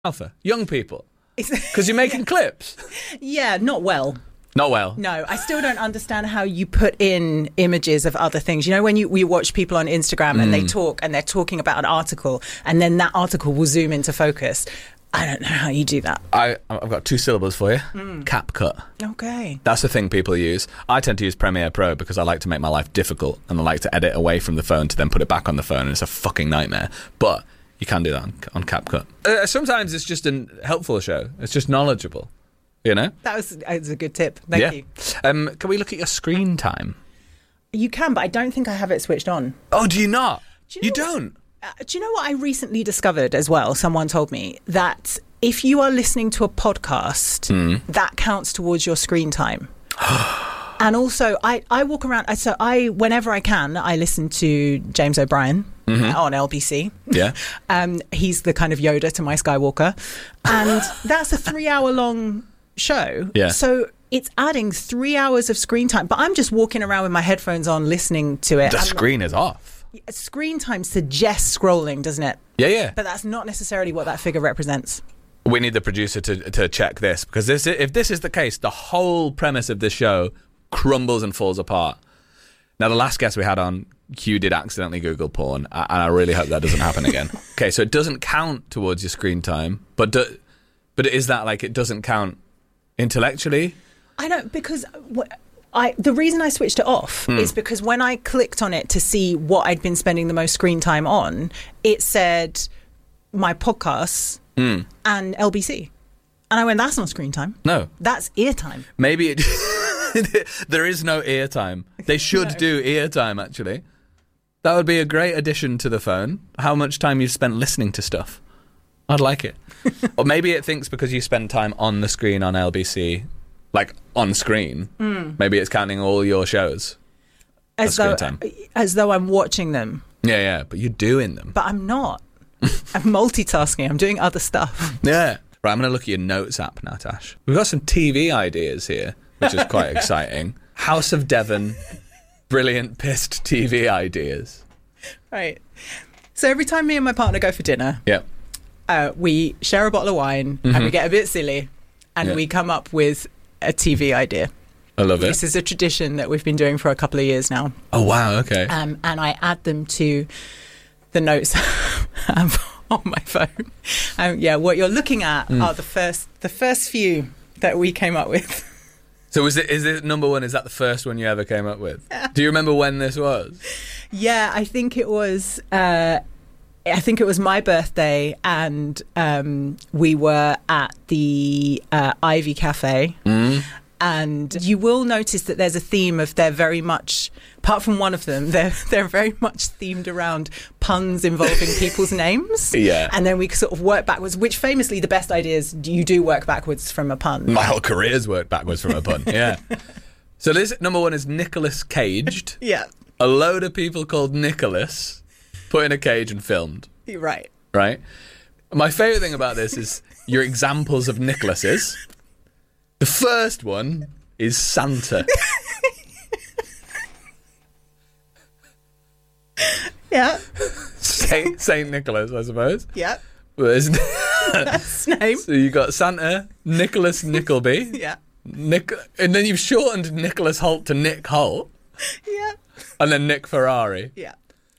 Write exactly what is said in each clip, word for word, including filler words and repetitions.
alpha? Young people. Because you're making clips. Yeah, not well. Not well. No, I still don't understand how you put in images of other things. You know, when you we watch people on Instagram and mm. they talk and they're talking about an article and then that article will zoom into focus. I don't know how you do that. I, I've got two syllables for you. Mm. CapCut. Okay. That's the thing people use. I tend to use Premiere Pro because I like to make my life difficult and I like to edit away from the phone to then put it back on the phone, and it's a fucking nightmare. But you can do that on, on CapCut. Uh, sometimes it's just a helpful show. It's just knowledgeable. You know? That was, that was a good tip. Thank yeah. you. Um, can we look at your screen time? You can, but I don't think I have it switched on. Oh, do you not? Do you, know you what, don't? Uh, do you know what I recently discovered as well? Someone told me that if you are listening to a podcast, mm. that counts towards your screen time. And also, I, I walk around, so I, whenever I can, I listen to James O'Brien mm-hmm. on L B C. Yeah. um, he's the kind of Yoda to my Skywalker. And that's a three hour long show. Yeah. So it's adding three hours of screen time, but I'm just walking around with my headphones on listening to it. The I'm screen not, is off. Screen time suggests scrolling, doesn't it? Yeah, yeah. But that's not necessarily what that figure represents. We need the producer to to check this, because this, if this is the case, the whole premise of this show crumbles and falls apart. Now, the last guest we had on, Hugh did accidentally Google porn, and I really hope that doesn't happen again. Okay, so it doesn't count towards your screen time, but do, but is that like it doesn't count intellectually? I don't, because I the reason I switched it off mm. is because when I clicked on it to see what I'd been spending the most screen time on, it said my podcasts mm. and L B C. And I went, that's not screen time. No. That's ear time. Maybe it... There is no ear time. They should no. do ear time, actually. That would be a great addition to the phone. How much time you've spent listening to stuff. I'd like it. Or maybe it thinks because you spend time on the screen on L B C, like on screen, mm. maybe it's counting all your shows as, as though, screen time. As though I'm watching them. Yeah, yeah, but you're doing them. But I'm not. I'm multitasking. I'm doing other stuff. Yeah. Right, I'm going to look at your notes app now, Tash. We've got some T V ideas here, which is quite exciting. House of Devon, brilliant pissed T V ideas. Right. So every time me and my partner go for dinner, yeah, uh, we share a bottle of wine mm-hmm. and we get a bit silly and yeah. we come up with a T V idea. I love it. This is a tradition that we've been doing for a couple of years now. Oh, wow, okay. Um, and I add them to the notes on my phone. Um, yeah, what you're looking at mm. are the first the first few that we came up with. So is it is it number one? Is that the first one you ever came up with? Yeah. Do you remember when this was? Yeah, I think it was. Uh, I think it was my birthday, and um, we were at the uh, Ivy Cafe. Mm. And you will notice that there's a theme of they're very much, apart from one of them, they're they're very much themed around puns involving people's names. Yeah. And then we sort of work backwards, which famously the best ideas, you do work backwards from a pun. My whole career's worked backwards from a pun, yeah. So this, number one is Nicolas Caged. Yeah. A load of people called Nicholas put in a cage and filmed. Right. Right? My favourite thing about this is your examples of Nicholases. The first one is Santa. Yeah. Saint Saint Nicholas, I suppose. Yeah. That's his name. So you got Santa, Nicholas Nickleby. Yeah. Nick, and then you've shortened Nicholas Hoult to Nick Hoult. Yeah. And then Nick Ferrari. Yeah.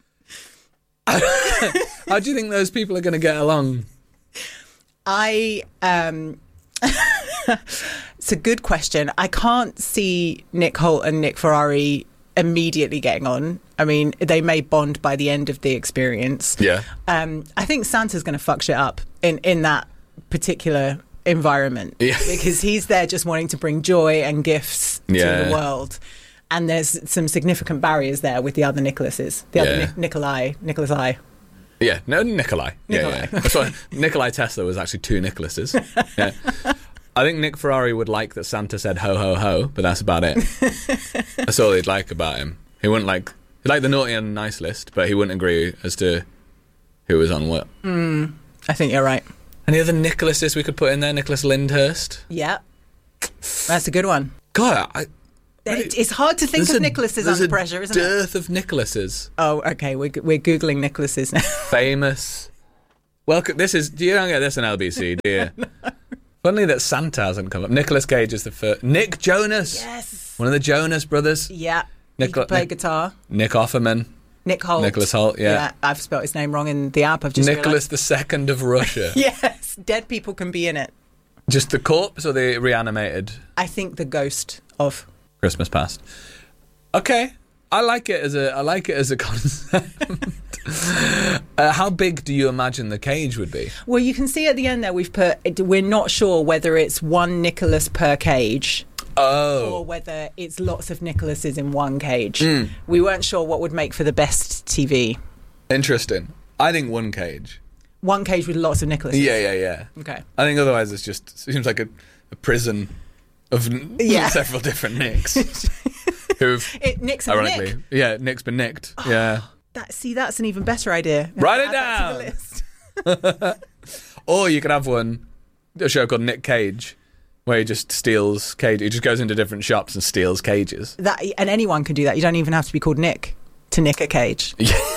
How do you think those people are going to get along? I um it's a good question. I can't see Nick Hoult and Nick Ferrari immediately getting on. I mean, they may bond by the end of the experience. Yeah. Um, I think Santa's going to fuck shit up in, in that particular environment. Yeah. Because he's there just wanting to bring joy and gifts to yeah. the world. And there's some significant barriers there with the other Nicholases. The yeah. other Ni- Nikolai, Nicholas I. Yeah, no, Nikolai. Nikolai. Yeah, yeah. That's why Nikolai Tesla was actually two Nicholases. Yeah. I think Nick Ferrari would like that Santa said ho ho ho, but that's about it. That's all he'd like about him. He wouldn't like he'd like the naughty and nice list, but he wouldn't agree as to who was on what. Mm, I think you're right. Any other Nicholases we could put in there? Nicholas Lyndhurst. Yeah, that's a good one. God, I, it, it's hard to think of a, Nicholases under pressure, isn't it? There's a dearth of Nicholases. Oh, okay. We're we're googling Nicholases now. Famous. Welcome. This is. Do you don't get this on L B C, do you? No. Funny that Santa hasn't come up. Nicolas Cage is the first. Nick Jonas. Yes. One of the Jonas brothers. Yeah. Nick, he can play Nick, guitar. Nick Offerman. Nick Holt. Nicholas Holt, yeah. yeah. I've spelled his name wrong in the app. I've just Nicholas the Second of Russia. Yes. Dead people can be in it. Just the corpse or the reanimated? I think the ghost of Christmas Past. Okay. I like it as a I like it as a concept. uh, how big do you imagine the cage would be? Well, you can see at the end there we've put we're not sure whether it's one Nicholas per cage. Oh. Or whether it's lots of Nicholases in one cage. Mm. We weren't sure what would make for the best T V. Interesting. I think one cage. One cage with lots of Nicholases. Yeah, yeah, yeah. Okay. I think otherwise it's just seems like a, a prison of n- Yeah. several different Nicks. Who've It, Nick's and ironically, Nick. yeah, Nick's been nicked. Yeah. That, see, that's an even better idea. Write it Add that to the list. Or you could have one, a show called Nick Cage, where he just steals cage. He just goes into different shops and steals cages. That, and anyone can do that. You don't even have to be called Nick to nick a cage.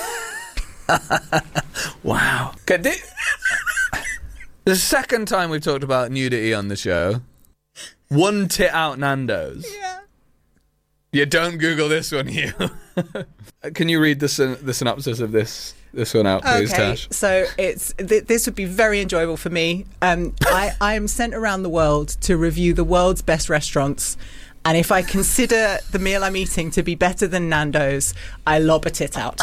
Wow. Okay, di- the second time we've talked about nudity on the show, one tit out Nando's. Yeah. You don't Google this one, you. Can you read the syn- the synopsis of this this one out, please, Okay, Tash? so it's th- this would be very enjoyable for me. Um, I, I am sent around the world to review the world's best restaurants, and if I consider the meal I'm eating to be better than Nando's, I lob a tit out.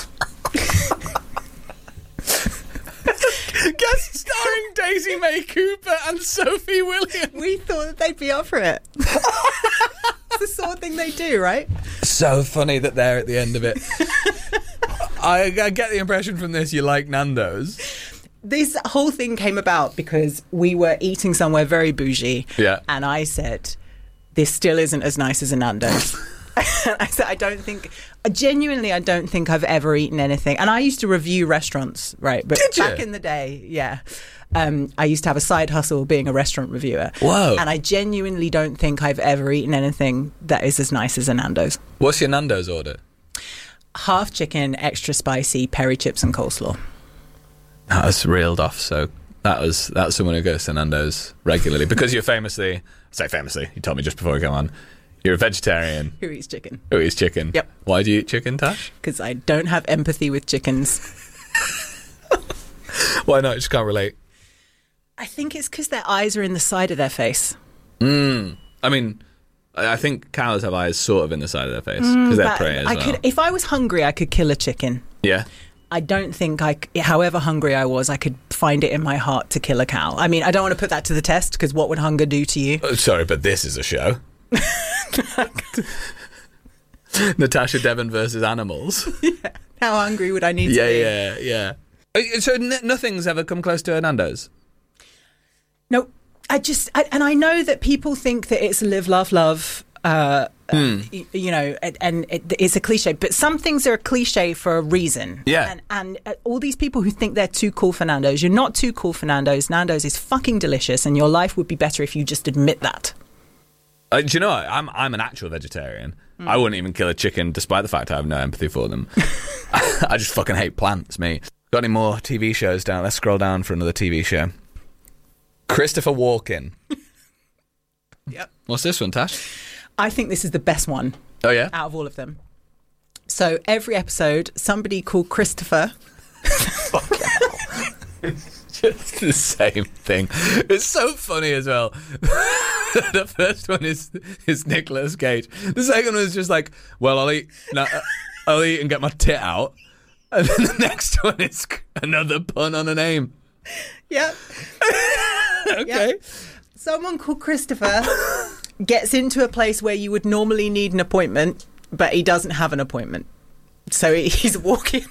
Guest starring Daisy May Cooper and Sophie Williams. We thought that they'd be up for it. It's the sort of thing they do, right? So funny that they're at the end of it. I, I get the impression from this you like Nando's. This whole thing came about because we were eating somewhere very bougie. Yeah. And I said, this still isn't as nice as a Nando's. I said, I don't think, genuinely, I don't think I've ever eaten anything. And I used to review restaurants, right? But Did you? back in the day, yeah. Um, I used to have a side hustle being a restaurant reviewer. Whoa. And I genuinely don't think I've ever eaten anything that is as nice as a Nando's. What's your Nando's order? Half chicken, extra spicy, peri chips and coleslaw. That was reeled off, so that was that's someone who goes to Nando's regularly. Because you're famously, I say famously, you told me just before we come on, you're a vegetarian Who eats chicken? who eats chicken. Yep. Why do you eat chicken, Tash? Because I don't have empathy with chickens. Why not? I just can't relate. I think it's because their eyes are in the side of their face. Mm. I mean, I I think cows have eyes sort of in the side of their face because they're But prey as I well. could, if I was hungry, I could kill a chicken. Yeah. I don't think I, c- however hungry I was, I could find it in my heart to kill a cow. I mean, I don't want to put that to the test because what would hunger do to you? Oh, sorry, but this is a show. Natasha Devon versus animals. How hungry would I need Yeah, to be? yeah, yeah. Uh, So n- nothing's ever come close to a Nando's? No, I just, I, and I know that people think that it's live, love, love. Uh, Hmm. y- you know, and, and it, it's a cliche, but some things are a cliche for a reason. Yeah. And, and uh, all these people who think they're too cool for Nando's, you're not too cool for Nando's. Nando's is fucking delicious, and your life would be better if you just admit that. Uh, do you know what? I'm I'm an actual vegetarian. Mm. I wouldn't even kill a chicken, despite the fact I have no empathy for them. I just fucking hate plants, me. Got any more T V shows down? Let's scroll down for another T V show. Christopher Walken. Yep. What's this one, Tash? I think this is the best one Oh yeah. out of all of them. So every episode, somebody called Christopher. Just the same thing. It's so funny as well. The first one is is Nicolas Cage. The second one is just like, well, I'll eat, no, I'll eat and get my tit out. And then the next one is another pun on a name. Yep. Okay. Yep. Someone called Christopher gets into a place where you would normally need an appointment, but he doesn't have an appointment. So he- he's walking.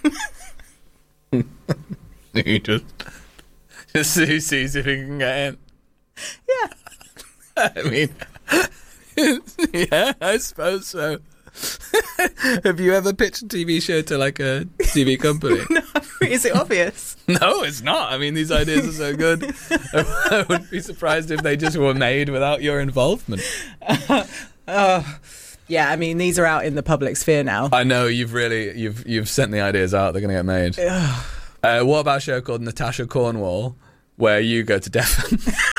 He just just he sees if he can get in. Yeah. I mean, yeah, I suppose so. Have you ever pitched a T V show to like a T V company? No, is it obvious? No, it's not. I mean, these ideas are so good. I wouldn't be surprised if they just were made without your involvement. Oh, yeah. I mean, these are out in the public sphere now. I know you've really you've you've sent the ideas out. They're going to get made. Uh, what about a show called Natasha Cornwall, where you go to Devon?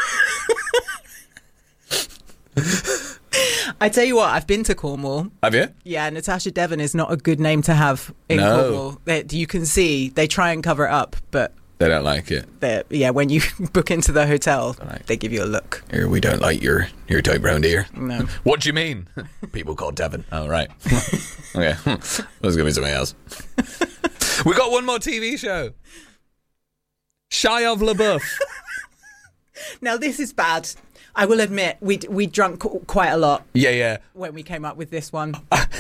I tell you what, I've been to Cornwall. Have you? Yeah, Natasha Devon is not a good name to have in No. Cornwall. They, you can see they try and cover it up, but They don't like it. they- yeah, when you book into the hotel, Right. they give you a look. Here, we don't like your your type round here. No. What do you mean? People called Devon. Oh, right. Okay. There's going to be something else. We got one more T V show. Shia of LaBeouf. Now, this is bad. I will admit, we we drunk qu- quite a lot Yeah, yeah. when we came up with this one.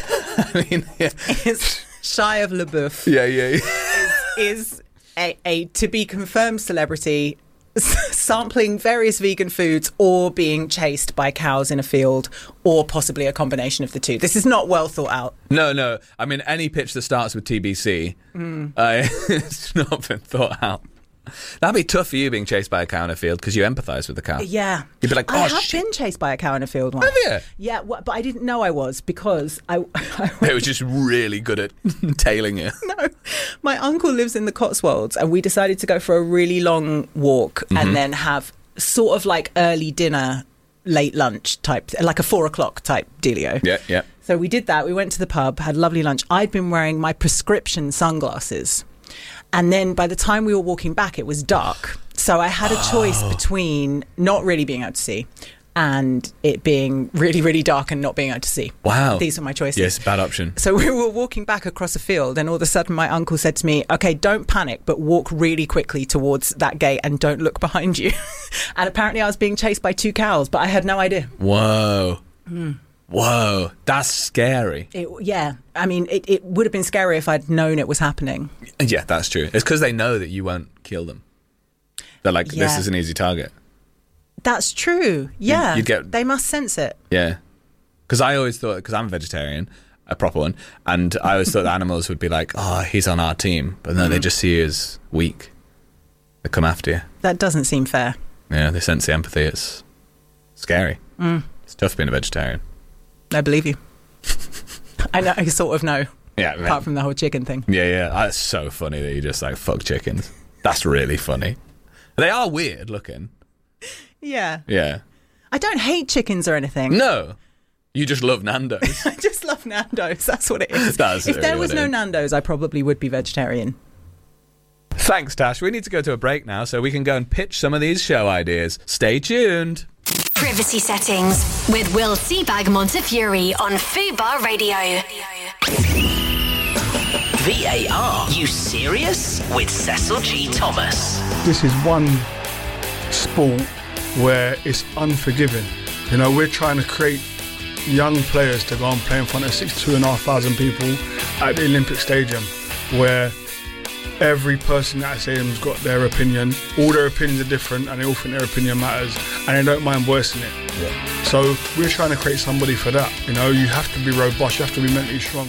I mean, yeah. It's Shia of LaBeouf Yeah, yeah, yeah. is a, a to be confirmed celebrity sampling various vegan foods or being chased by cows in a field, or possibly a combination of the two. This is not well thought out. No, no. I mean, any pitch that starts with T B C, Mm. uh, it's not been thought out. That'd be tough for you being chased by a cow in a field because you empathise with the cow. Yeah. You'd be like, oh, I have shit. been chased by a cow in a field once. Have you? Yeah, wha- but I didn't know I was because I... I They were just really good at tailing you. No, my uncle lives in the Cotswolds, and we decided to go for a really long walk Mm-hmm. and then have sort of like early dinner, late lunch type, like a four o'clock type dealio. Yeah, yeah. So we did that. We went to the pub, had lovely lunch. I'd been wearing my prescription sunglasses. And then by the time we were walking back, it was dark. So I had a choice Oh. between not really being able to see and it being really, really dark and not being able to see. Wow. These were my choices. Yes, bad option. So we were walking back across a field, and all of a sudden my uncle said to me, okay, don't panic, but walk really quickly towards that gate and don't look behind you. And apparently I was being chased by two cows, but I had no idea. Whoa. Mm. Whoa. That's scary. It, yeah, I mean, it, it would have been scary if I'd known it was happening. Yeah, that's true. It's because they know that you won't kill them. They're like, this Yeah. is an easy target. That's true. Yeah, you'd get- they must sense it. Yeah. Because I always thought, because I'm a vegetarian, a proper one, and I always thought the animals would be like, oh, he's on our team. But no, they just see you as weak. They come after you. That doesn't seem fair. Yeah, they sense the empathy. It's scary. Mm. It's tough being a vegetarian. I believe you. I know, I sort of know, Yeah, apart from the whole chicken thing. Yeah, yeah. That's so funny that you just like fuck chickens. That's really funny. They are weird looking. Yeah. Yeah. I don't hate chickens or anything. No. You just love Nando's. I just love Nando's. That's what it is. That's if there really was what it no is. Nando's, I probably would be vegetarian. Thanks, Tash. We need to go to a break now so we can go and pitch some of these show ideas. Stay tuned. Privacy settings with Will Seabag Montefiore on Fubar Radio. V A R, you serious? With Cecil G. Thomas. This is one sport where it's unforgiving. You know, we're trying to create young players to go and play in front of sixty-two and a half thousand people at the Olympic Stadium, where every person at that stadium's got their opinion. All their opinions are different, and they all think their opinion matters, and they don't mind voicing it. Yeah. So we're trying to create somebody for that. You know, you have to be robust, you have to be mentally strong.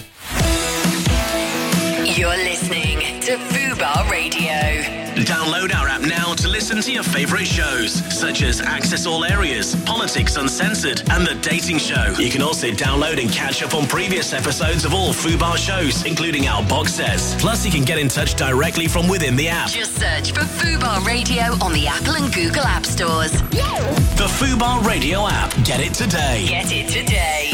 You're listening to Fubar Radio. Download our app now to listen to your favourite shows, such as Access All Areas, Politics Uncensored, and The Dating Show. You can also download and catch up on previous episodes of all Fubar shows, including our box sets. Plus, you can get in touch directly from within the app. Just search for Fubar Radio on the Apple and Google App Stores. The Fubar Radio app. Get it today. Get it today.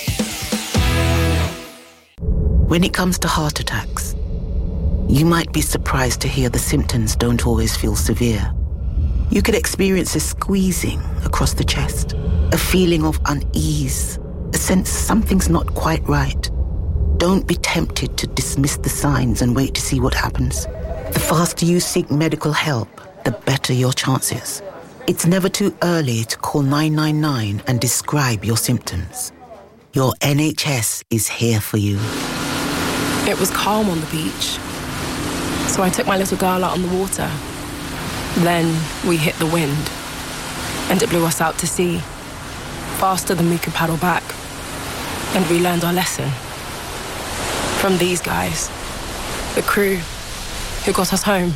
When it comes to heart attacks, you might be surprised to hear the symptoms don't always feel severe. You could experience a squeezing across the chest, a feeling of unease, a sense something's not quite right. Don't be tempted to dismiss the signs and wait to see what happens. The faster you seek medical help, the better your chances. It's never too early to call nine nine nine and describe your symptoms. Your N H S is here for you. It was calm on the beach, so I took my little girl out on the water. Then we hit the wind, and it blew us out to sea, faster than we could paddle back. And we learned our lesson from these guys, the crew who got us home.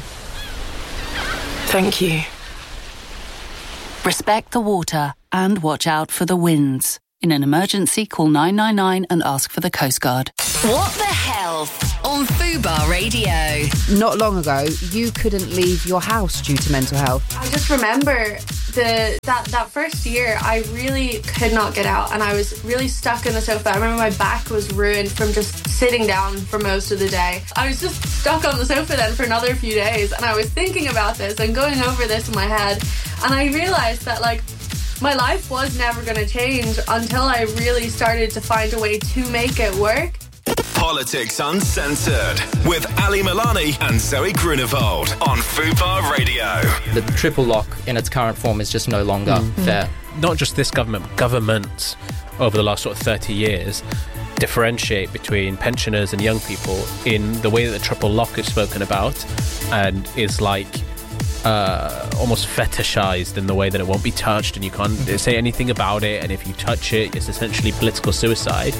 Thank you. Respect the water and watch out for the winds. In an emergency, call nine nine nine and ask for the Coast Guard. What the hell Health on Fubar Radio. Not long ago, you couldn't leave your house due to mental health. I just remember the that, that first year, I really could not get out, and I was really stuck in the sofa. I remember my back was ruined from just sitting down for most of the day. I was just stuck on the sofa then for another few days, and I was thinking about this and going over this in my head, and I realised that, like, my life was never going to change until I really started to find a way to make it work. Politics Uncensored with Ali Milani and Zoe Grunewald on Fubar Radio. The triple lock in its current form is just no longer mm-hmm. fair. Not just this government, but governments over the last sort of thirty years differentiate between pensioners and young people in the way that the triple lock is spoken about and is like uh, almost fetishized in the way that it won't be touched and you can't say anything about it, and if you touch it, it's essentially political suicide.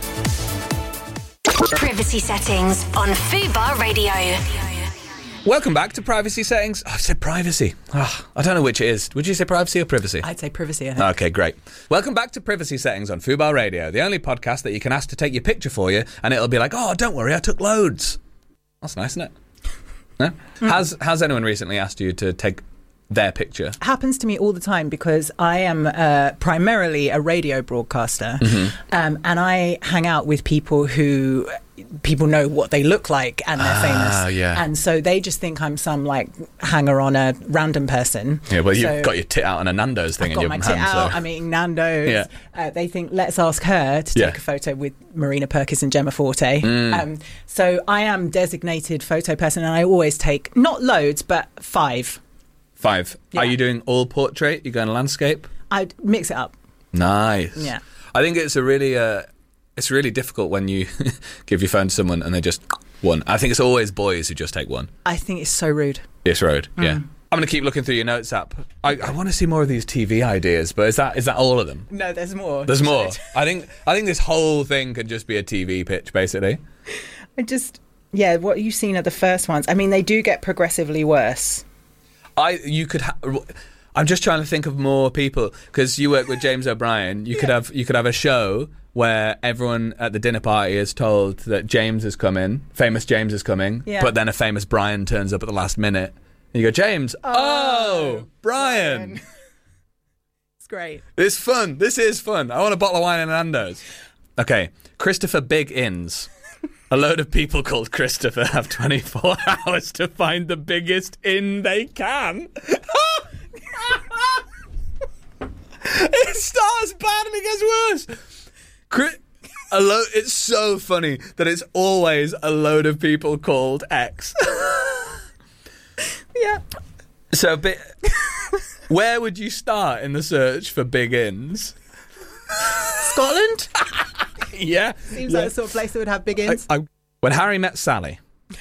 Privacy settings on Fubar Radio. Welcome back to Privacy Settings. Oh, I've said privacy. Oh, I don't know which it is. Would you say privacy or privacy? I'd say privacy, I think. Okay, great. Welcome back to Privacy Settings on Fubar Radio, the only podcast that you can ask to take your picture for you, and it'll be like, oh, don't worry, I took loads. That's nice, isn't it? No? Mm. Has Has anyone recently asked you to take their picture? Happens to me all the time because I am uh, primarily a radio broadcaster, mm-hmm. um, and I hang out with people who people know what they look like and they're ah, famous, yeah. and so they just think I'm some like hanger on a random person. Yeah, well, so you've got your tit out on a Nando's thing I've in your got hand. my tit out. So. I'm eating Nando's. Yeah. Uh, they think let's ask her to take yeah. a photo with Marina Perkis and Gemma Forte. Mm. Um, so I am designated photo person, and I always take not loads but five. Five. Yeah. Are you doing all portrait? You going landscape? I mix it up. Nice. Yeah. I think it's a really, uh, it's really difficult when you give your phone to someone and they just one. I think it's always boys who just take one. I think it's so rude. It's rude. Mm. Yeah. I'm going to keep looking through your notes app. I, I want to see more of these T V ideas, but is that is that all of them? No, there's more. There's more. I think I think this whole thing can just be a T V pitch, basically. I just, yeah. What you've seen are the first ones. I mean, they do get progressively worse. I you could. Ha- I'm just trying to think of more people because you work with James O'Brien. You yeah. could have you could have a show where everyone at the dinner party is told that James is coming, famous James is coming, yeah. but then a famous Brian turns up at the last minute, and you go, James, oh, oh Brian. Brian. It's great. It's fun. This is fun. I want a bottle of wine and Nando's. Okay, Christopher Big Inns. A load of people called Christopher have twenty-four hours to find the biggest inn they can. It starts bad and it gets worse. Chris- a lo- it's so funny that it's always a load of people called X. Yeah. So, bi- where would you start in the search for big inns? Scotland? Yeah. Seems yeah. like the sort of place that would have big inns. I, I, when Harry met Sally,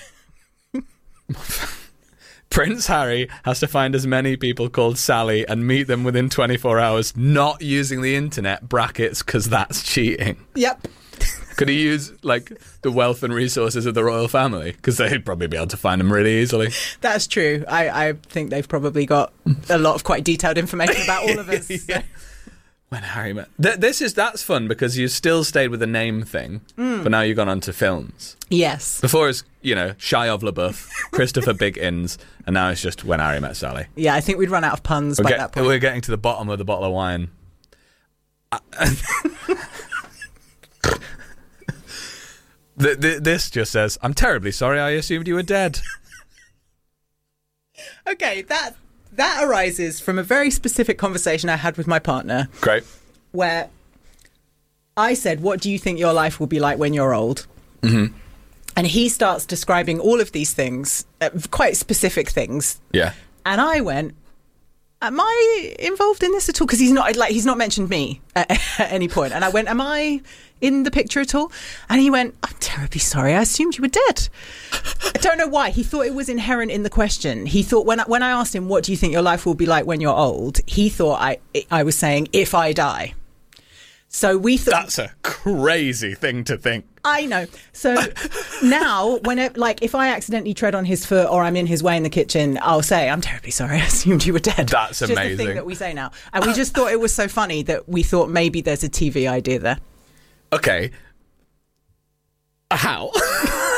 Prince Harry has to find as many people called Sally and meet them within twenty-four hours, not using the internet, brackets, because that's cheating. Yep. Could he use, like, the wealth and resources of the royal family? Because they'd probably be able to find them really easily. That's true. I, I think they've probably got a lot of quite detailed information about all of us. Yeah. So. When Harry met... Th- this is... That's fun because you still stayed with the name thing, mm. but now you've gone on to films. Yes. Before it's, you know, Shia of LaBeouf, Christopher Big Inns, and now it's just When Harry Met Sally. Yeah, I think we'd run out of puns we're by get, that point. We're getting to the bottom of the bottle of wine. Uh, the, the, this just says, I'm terribly sorry I assumed you were dead. Okay, that... That arises from a very specific conversation I had with my partner. Great. Where I said, what do you think your life will be like when you're old? Mm-hmm. And he starts describing all of these things, uh, quite specific things. Yeah. And I went, am I involved in this at all? Because he's not like he's not mentioned me at, at any point. And I went, am I in the picture at all? And he went, I'm terribly sorry. I assumed you were dead. I don't know why. He thought it was inherent in the question. He thought when I, when I asked him, what do you think your life will be like when you're old? He thought I I was saying, if I die. So we thought... That's a crazy thing to think. I know. So now, when it, like, if I accidentally tread on his foot or I'm in his way in the kitchen, I'll say, I'm terribly sorry, I assumed you were dead. That's it's amazing. Just the thing that we say now. And we just thought it was so funny that we thought maybe there's a T V idea there. Okay. How?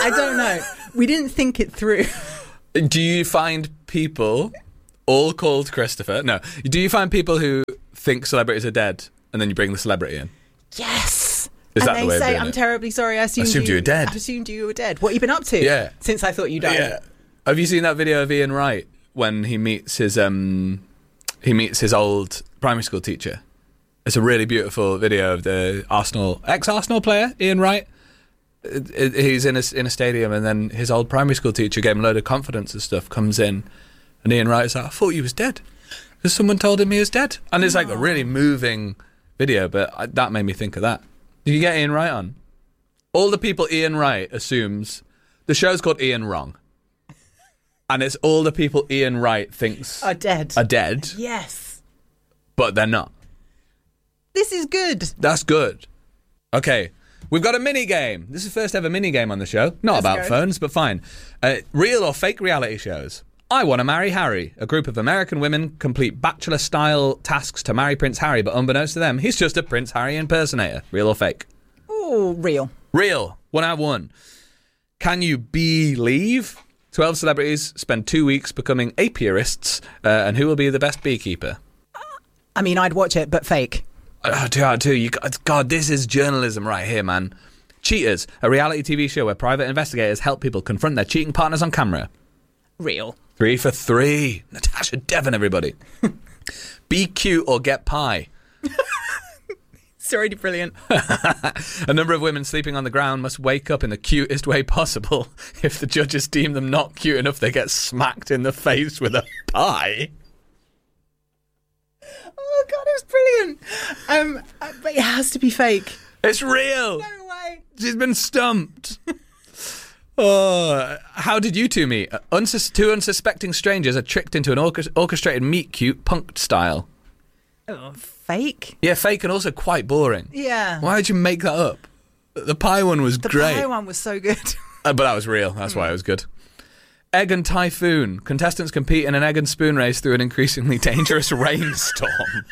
I don't know. We didn't think it through. Do you find people all called Christopher? No. Do you find people who think celebrities are dead and then you bring the celebrity in? Yes. Is and that they the way say, of I'm it? terribly sorry, I assumed, I assumed you, you were dead. I assumed you were dead. What have you been up to? Yeah. Since I thought you died. Yeah. Have you seen that video of Ian Wright when he meets his um he meets his old primary school teacher? It's a really beautiful video of the Arsenal ex-Arsenal player Ian Wright. It, it, he's in a in a stadium, and then his old primary school teacher gave him a load of confidence and stuff. Comes in, and Ian Wright's like, "I thought you was dead, because someone told him he was dead." And it's like a really moving video, but I, that made me think of that. Did you get Ian Wright on? All the people Ian Wright assumes the show's called Ian Wrong. And it's all the people Ian Wright thinks are dead. Are dead. Yes. But they're not. This is good. That's good. Okay. We've got a mini game. This is the first ever mini game on the show. Not Let's about go. phones, but fine. Uh, real or fake reality shows. I Want to Marry Harry. A group of American women complete bachelor-style tasks to marry Prince Harry, but unbeknownst to them, he's just a Prince Harry impersonator. Real or fake? Ooh, real. Real. One out of one. Can you believe twelve celebrities spend two weeks becoming apiarists, uh, and who will be the best beekeeper? I mean, I'd watch it, but fake. Oh, two out of two. You, God, this is journalism right here, man. Cheaters, a reality T V show where private investigators help people confront their cheating partners on camera. Real. Three for three. Natasha Devon, everybody. Be cute or get pie. It's already brilliant. A number of women sleeping on the ground must wake up in the cutest way possible. If the judges deem them not cute enough, they get smacked in the face with a pie. Oh, God, it's brilliant. Um, but it has to be fake. It's real. No way. She's been stumped. Oh, how did you two meet? Unsus- two unsuspecting strangers are tricked into an orchest- orchestrated meet-cute punk style. Oh, fake? Yeah, fake and also quite boring. Yeah. Why did you make that up? The pie one was the great. The pie one was so good. uh, but that was real. That's mm. why it was good. Egg and Typhoon. Contestants compete in an egg and spoon race through an increasingly dangerous rainstorm.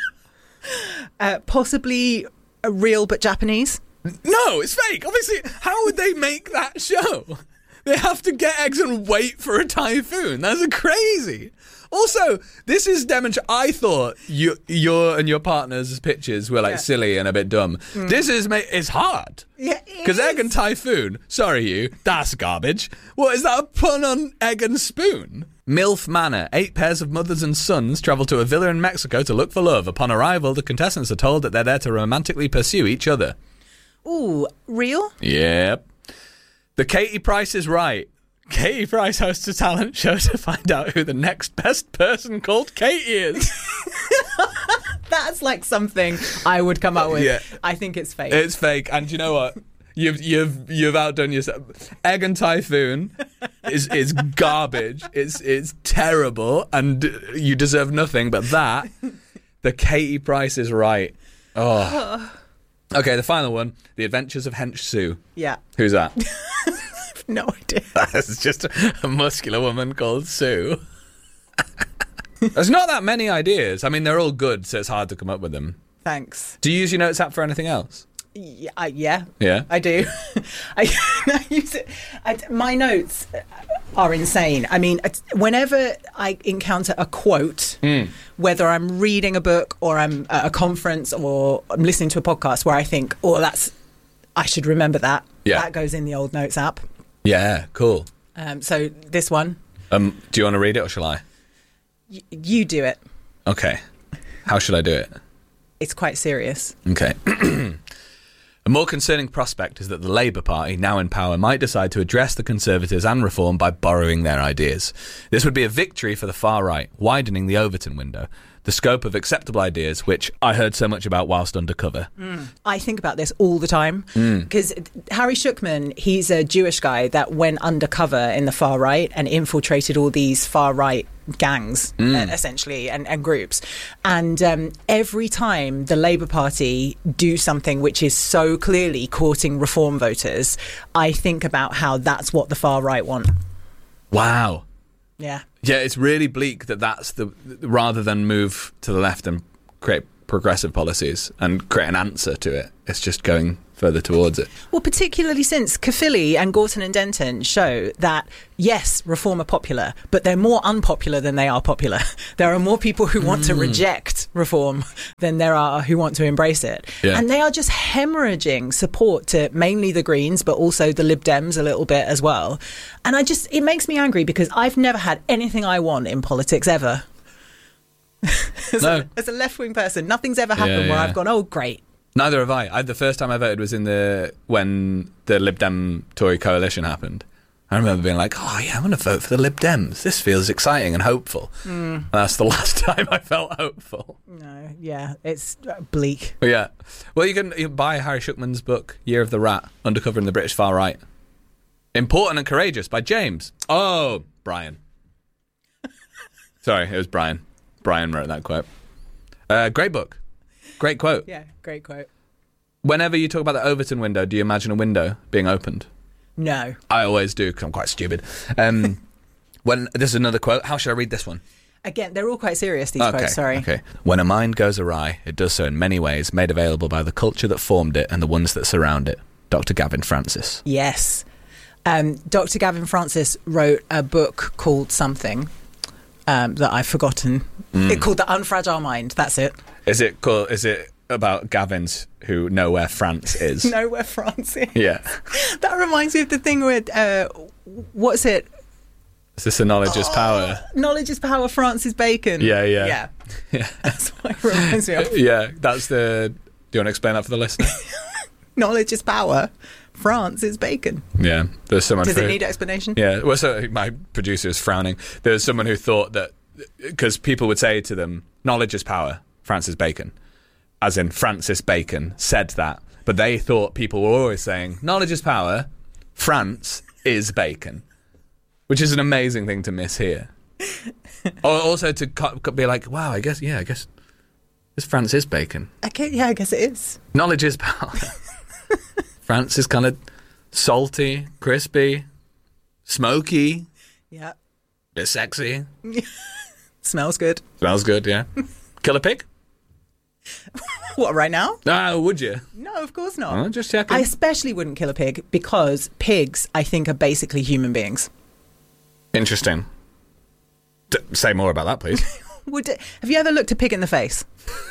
Uh, possibly a real but Japanese. No, it's fake. Obviously, how would they make that show? They have to get eggs and wait for a typhoon. That's crazy. Also, this is demonstrating. I thought you, your and your partner's pictures were like yeah. silly and a bit dumb. Mm. This is it's hard. Yeah, because egg and typhoon. Sorry, you. That's garbage. What is that? A pun on egg and spoon? MILF Manor. Eight pairs of mothers and sons travel to a villa in Mexico to look for love. Upon arrival, the contestants are told that they're there to romantically pursue each other. Ooh, real? Yep. The Katie Price is right. Katie Price hosts a talent show to find out who the next best person called Katie is. That's like something I would come up with. Yeah. I think it's fake. It's fake. And you know what? You've you've you've outdone yourself. Egg and Typhoon is is garbage. It's it's terrible, and you deserve nothing. But that, the Katie Price is right. Oh. Okay, the final one. The Adventures of Hench Sue. Yeah. Who's that? No idea. That's just a, a muscular woman called Sue. There's not that many ideas. I mean, they're all good, so it's hard to come up with them. Thanks. Do you use your notes app for anything else? Yeah, I, yeah. Yeah? I do. I, I use it. I, my notes are insane. I mean, whenever I encounter a quote, mm. whether I'm reading a book or I'm at a conference or I'm listening to a podcast where I think, oh, that's, I should remember that. Yeah. That goes in the old notes app. Yeah, cool. Um, so this one. Um, do you want to read it or shall I? Y- you do it. Okay. How should I do it? It's quite serious. Okay. A more concerning prospect is that the Labour Party, now in power, might decide to address the Conservatives and Reform by borrowing their ideas. This would be a victory for the far right, widening the Overton window, the scope of acceptable ideas, which I heard so much about whilst undercover. Mm. I think about this all the time Mm. because Harry Shukman, he's a Jewish guy that went undercover in the far right and infiltrated all these far right gangs, Mm. uh, essentially, and, and groups. And um, every time the Labour Party do something which is so clearly courting Reform voters, I think about how that's what the far right want. Wow. Yeah. Yeah, it's really bleak that that's the, rather than move to the left and create progressive policies and create an answer to it. It's just going further towards it. Well, particularly since Caerphilly and Gorton and Denton show that, yes, reform are popular, but they're more unpopular than they are popular. There are more people who want mm. to reject reform than there are who want to embrace it. Yeah. And they are just hemorrhaging support to mainly the Greens, but also the Lib Dems a little bit as well. And I just, it makes me angry because I've never had anything I want in politics ever. as, no. a, as a left-wing person, nothing's ever happened yeah, yeah. where I've gone, oh, great. Neither have I. I. The first time I voted was in the when the Lib Dem Tory coalition happened. I remember being like, oh yeah, I'm going to vote for the Lib Dems. This feels exciting and hopeful. Mm. And that's the last time I felt hopeful. No, yeah, it's bleak. But yeah. Well, you can, you can buy Harry Shuckman's book, Year of the Rat, Undercover in the British Far Right. Important and Courageous by James. Oh, Brian. Sorry, it was Brian. Brian wrote that quote. Uh, great book. Great quote. Yeah, great quote. Whenever you talk about the Overton window, do you imagine a window being opened? No. I always do, because I'm quite stupid. Um, when this is another quote. How should I read this one? Again, they're all quite serious, these okay, quotes, sorry. Okay. When a mind goes awry, it does so in many ways, made available by the culture that formed it and the ones that surround it. Doctor Gavin Francis. Yes. Um, Doctor Gavin Francis wrote a book called something um, that I've forgotten. Mm. It's called The Unfragile Mind. That's it. Is it cool? Is it about Gavins who know where France is? Know where France is. Yeah. That reminds me of the thing where, uh, what's it? Is this a knowledge is power? Oh, knowledge is power, Francis Bacon. Yeah, yeah. Yeah. Yeah. That's what it reminds me of. Yeah, that's the... Do you want to explain that for the listener? Knowledge is power, Francis Bacon. Yeah, there's someone... Does who, it need explanation? Yeah, well, so my producer is frowning. There's someone who thought that... Because people would say to them, knowledge is power, Francis Bacon. As in, Francis Bacon said that. But they thought people were always saying, knowledge is power, France is Bacon. Which is an amazing thing to miss here. Or also to be like, wow, I guess, yeah, I guess this France is Bacon. Okay, yeah, I guess it is. Knowledge is power. France is kind of salty, crispy, smoky. Yeah. Bit sexy. Smells good. Smells good, yeah. Kill a pig? What, right now? Ah, would you? No, of course not. Oh, just checking. I especially wouldn't kill a pig because pigs, I think, are basically human beings. Interesting. D- say more about that, please. Would it, have you ever looked a pig in the face?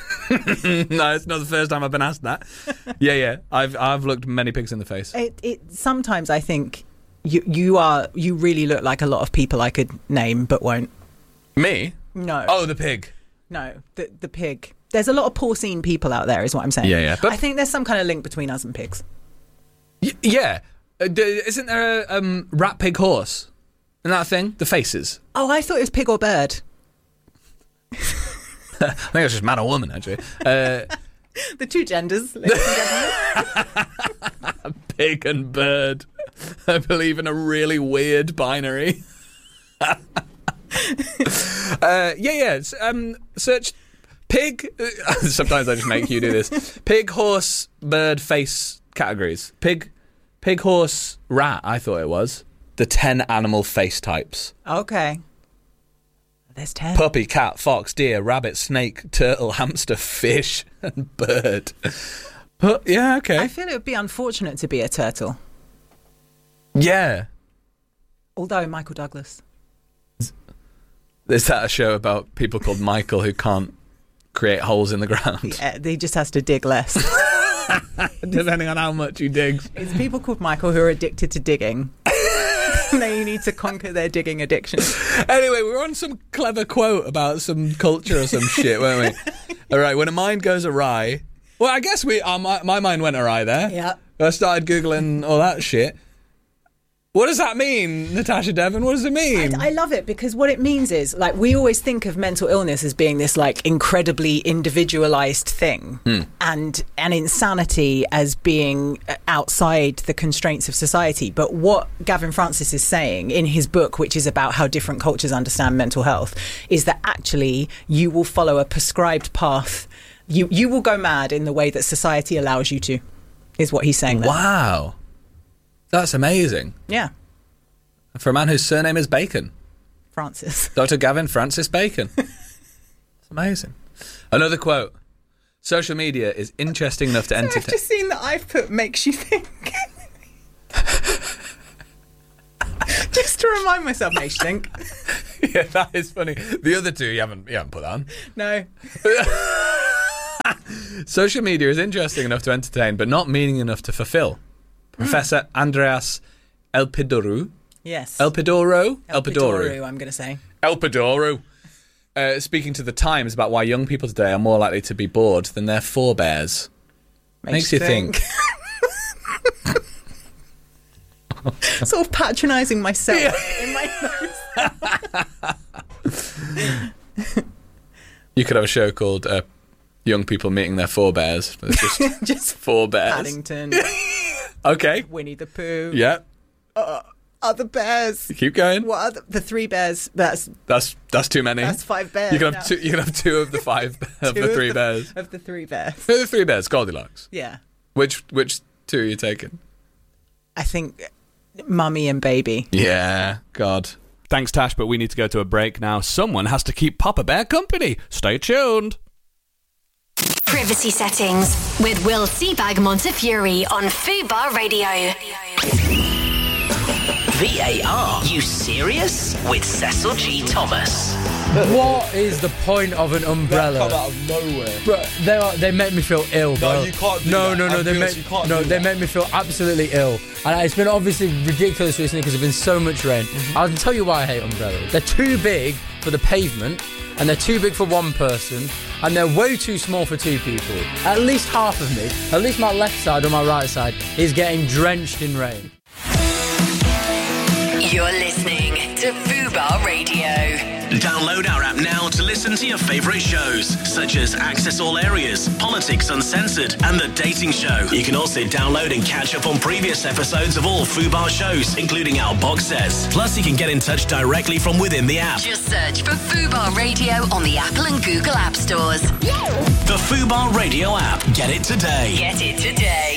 No, it's not the first time I've been asked that. Yeah, yeah. I've I've looked many pigs in the face. It, it sometimes I think you you are you really look like a lot of people I could name but won't. Me? No. Oh, the pig. No, the the pig. There's a lot of porcine people out there, is what I'm saying. Yeah, yeah. But I think there's some kind of link between us and pigs. Y- yeah. Uh, d- isn't there a um, rat, pig, horse? Isn't that a thing? The faces. Oh, I thought it was pig or bird. I think it was just man or woman, actually. Uh, the two genders. Pig and bird. I believe in a really weird binary. uh, yeah, yeah. Um, search pig. Sometimes I just make you do this. Pig, horse, bird, face categories. Pig, pig, horse, rat. I thought it was the ten animal face types. Okay. There's ten. Puppy, cat, fox, deer, rabbit, snake, turtle, hamster, fish, and bird. But, yeah, okay. I feel it would be unfortunate to be a turtle. Yeah. Although Michael Douglas. Is that a show about people called Michael who can't create holes in the ground? Yeah, he just has to dig less. Depending on how much he digs. It's people called Michael who are addicted to digging. They need to conquer their digging addiction. Anyway, we were on some clever quote about some culture or some shit, weren't we? All right, when a mind goes awry... Well, I guess we. Uh, my, my mind went awry there. Yeah. I started Googling all that shit. What does that mean, Natasha Devon? What does it mean? I, I love it because what it means is, like, we always think of mental illness as being this, like, incredibly individualized thing, mm. and and insanity as being outside the constraints of society. But what Gavin Francis is saying in his book, which is about how different cultures understand mental health, is that actually you will follow a prescribed path. You you will go mad in the way that society allows you to, is what he's saying there. Wow. That's amazing. Yeah. For a man whose surname is Bacon. Francis. Doctor Gavin Francis Bacon. It's amazing. Another quote. Social media is interesting enough to So I've entertain. just seen that I've put makes you think. Just to remind myself, makes you think. Yeah, that is funny. The other two, you haven't, you haven't put that on. No. Social media is interesting enough to entertain, but not meaning enough to fulfill. Mm. Professor Andreas Elpidorou. Yes. Elpidoro? Elpidorou, I'm going to say. Elpidorou. Uh, speaking to the Times about why young people today are more likely to be bored than their forebears. Makes, Makes you think. think. Sort of patronising myself yeah. in my notes. You could have a show called uh, Young People Meeting Their Forebears. It's just, just forebears. Paddington. Okay. Winnie the Pooh. Yeah. Uh, other bears. Keep going. What are the, the three bears? That's that's that's too many. That's five bears. You can have now. two. You can have two of the five of the three of the, bears. Of the three bears. The three bears. Goldilocks. Yeah. Which which two are you taking? I think Mummy and Baby. Yeah. God. Thanks, Tash, but we need to go to a break now. Someone has to keep Papa Bear company. Stay tuned. Privacy Settings with Will Seabag Montefiore on Fubar Radio. V A R, you serious? With Cecil G. Thomas. What is the point of an umbrella? They come out of nowhere. Bro, they are, they make me feel ill, bro. No, you can't do no, that. No, no, no. They make, no, they make me feel absolutely ill. And it's been obviously ridiculous recently because there's been so much rain. Mm-hmm. I can tell you why I hate umbrellas. They're too big for the pavement, and they're too big for one person, and they're way too small for two people. At least half of me, at least my left side or my right side, is getting drenched in rain. You're listening to Fubar Radio. Download our app now to listen to your favourite shows, such as Access All Areas, Politics Uncensored, and The Dating Show. You can also download and catch up on previous episodes of all Fubar shows, including our box sets. Plus, you can get in touch directly from within the app. Just search for Fubar Radio on the Apple and Google App Stores. The Fubar Radio app. Get it today. Get it today.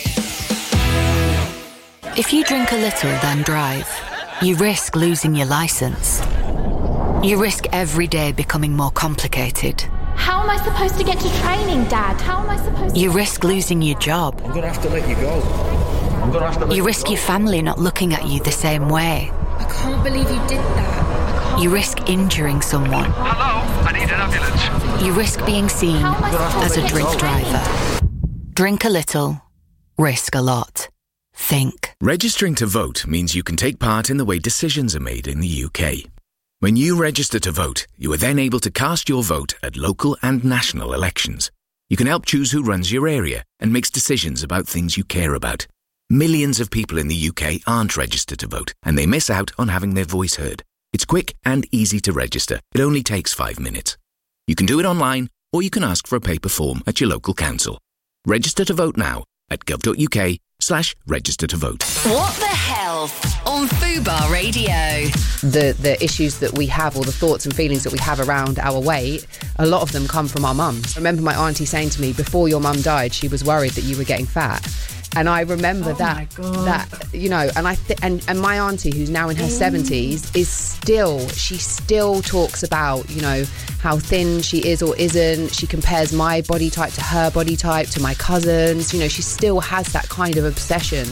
If you drink a little, then drive, you risk losing your license. You risk every day becoming more complicated. How am I supposed to get to training, Dad? How am I supposed to... You risk losing your job. I'm going to have to let you go. I'm going to have to let you you risk go. your family not looking at you the same way. I can't believe you did that. You risk injuring someone. Hello, I need an ambulance. You risk being seen as a drink driver. Drink a little, risk a lot. Think. Registering to vote means you can take part in the way decisions are made in the U K. When you register to vote, you are then able to cast your vote at local and national elections. You can help choose who runs your area and makes decisions about things you care about. Millions of people in the U K aren't registered to vote, and they miss out on having their voice heard. It's quick and easy to register. It only takes five minutes. You can do it online, or you can ask for a paper form at your local council. Register to vote now at gov.uk slash register to vote. What the hell on Fubar Radio? The the issues that we have, or the thoughts and feelings that we have around our weight, a lot of them come from our mums. I remember my auntie saying to me, before your mum died, she was worried that you were getting fat. And I remember oh that, that you know, and I th- and and my auntie, who's now in her seventies, is still she still talks about, you know, how thin she is or isn't. She compares my body type to her body type, to my cousins. You know, she still has that kind of obsession.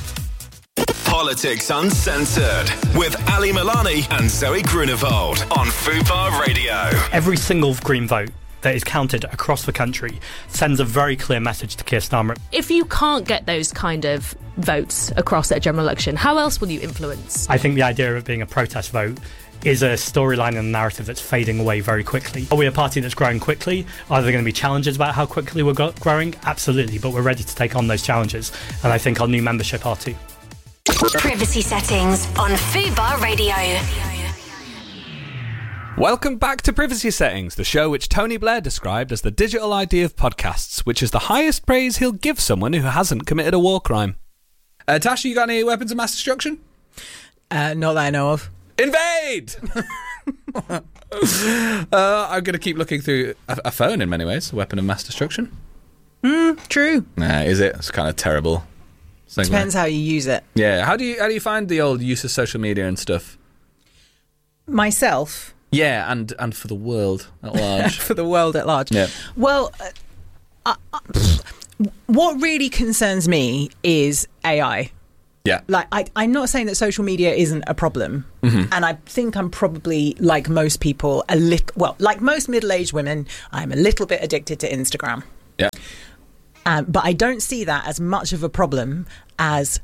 Politics Uncensored with Ali Milani and Zoe Grunewald on Fubar Radio. Every single Green vote that is counted across the country sends a very clear message to Keir Starmer. If you can't get those kind of votes across at a general election, how else will you influence? I think the idea of it being a protest vote is a storyline and a narrative that's fading away very quickly. Are we a party that's growing quickly? Are there going to be challenges about how quickly we're go- growing? Absolutely, but we're ready to take on those challenges, and I think our new membership are too. Privacy Settings on Fubar Radio. Welcome back to Privacy Settings, the show which Tony Blair described as the digital I D of podcasts, which is the highest praise he'll give someone who hasn't committed a war crime. Uh, Tasha, you got any weapons of mass destruction? Uh, not that I know of. Invade! uh, I'm going to keep looking through a, a phone in many ways, a weapon of mass destruction. Mm, true. Nah, is it? It's kind of terrible. Something Depends like, how you use it. Yeah, how do you how do you find the old use of social media and stuff? Myself? Yeah, and, and for the world at large. For the world at large. Yeah. Well, uh, what really concerns me is A I. Yeah. Like, I, I'm not saying that social media isn't a problem. Mm-hmm. And I think I'm probably, like most people, a little, well, like most middle-aged women, I'm a little bit addicted to Instagram. Yeah. Um, but I don't see that as much of a problem as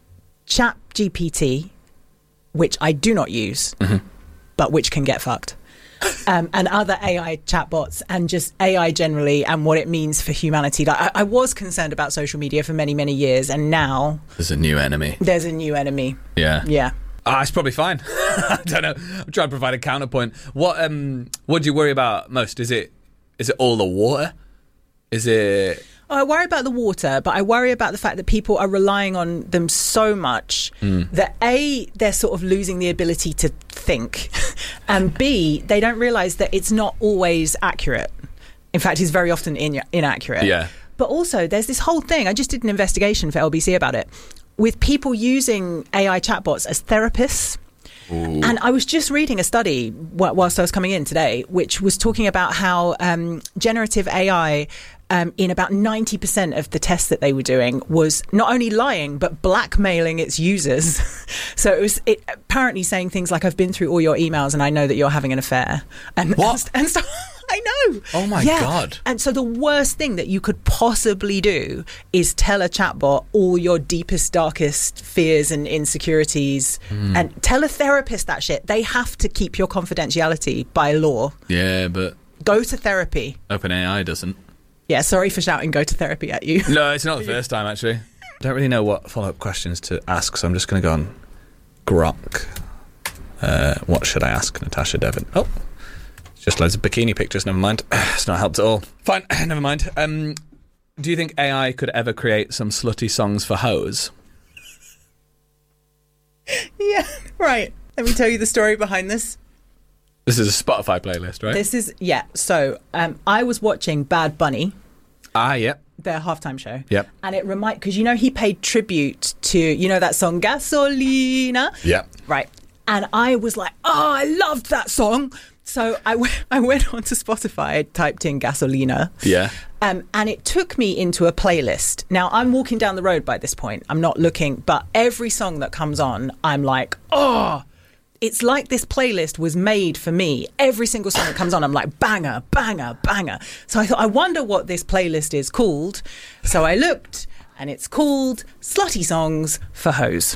ChatGPT, which I do not use, mm-hmm. but which can get fucked. Um, and other A I chatbots and just A I generally and what it means for humanity. Like, I, I was concerned about social media for many, many years, and now There's a new enemy. there's a new enemy. Yeah. Yeah. Ah, it's probably fine. I don't know. I'm trying to provide a counterpoint. What um what do you worry about most? Is it is it all the water? Is it Oh, I worry about the water, but I worry about the fact that people are relying on them so much Mm. that A, they're sort of losing the ability to think, and B, they don't realise that it's not always accurate. In fact, it's very often in- inaccurate. Yeah. But also, there's this whole thing, I just did an investigation for L B C about it, with people using A I chatbots as therapists. And I was just reading a study wh- whilst I was coming in today, which was talking about how um, generative A I, um, in about ninety percent of the tests that they were doing, was not only lying, but blackmailing its users. So it was it, apparently saying things like, I've been through all your emails and I know that you're having an affair. And, What? And, and so, I know. Oh my Yeah. God. And so the worst thing that you could possibly do is tell a chatbot all your deepest, darkest fears and insecurities, Mm. and tell a therapist that shit. They have to keep your confidentiality by law. Yeah, but Go to therapy. OpenAI doesn't. Yeah, sorry for shouting go to therapy at you. No, it's not the first time actually. I don't really know what follow-up questions to ask, so I'm just going to go on Grok. Uh, what should I ask Natasha Devon? Oh, just loads of bikini pictures. Never mind. It's not helped at all. Fine. Never mind. Um, do you think A I could ever create some slutty songs for hoes? Yeah, right. Let me tell you the story behind this. This is a Spotify playlist, right? This is, yeah. So um, I was watching Bad Bunny, Ah, yep. their halftime show. Yep. And it remind because you know he paid tribute to, you know, that song Gasolina. Yep. Right. And I was like, oh, I loved that song. So I, w- I went onto Spotify, typed in Gasolina. Yeah. Um, and it took me into a playlist. Now, I'm walking down the road by this point. I'm not looking, but every song that comes on, I'm like, oh, it's like this playlist was made for me. Every single song that comes on, I'm like, banger, banger, banger. So I thought, I wonder what this playlist is called. So I looked, and it's called Slutty Songs for Hoes.